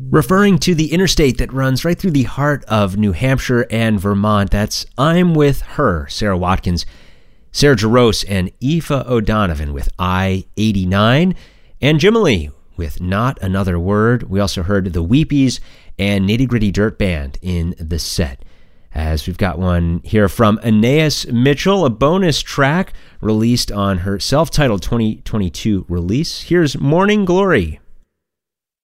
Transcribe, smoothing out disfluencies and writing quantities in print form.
Referring to the interstate that runs right through the heart of New Hampshire and Vermont, that's I'm With Her, Sarah Watkins, Sarah Jarosz, and Aoife O'Donovan with I-89, and Jiminy with Not Another Word. We also heard the Weepies and Nitty Gritty Dirt Band in the set. As we've got one here from Anais Mitchell, a bonus track released on her self-titled 2022 release. Here's Morning Glory.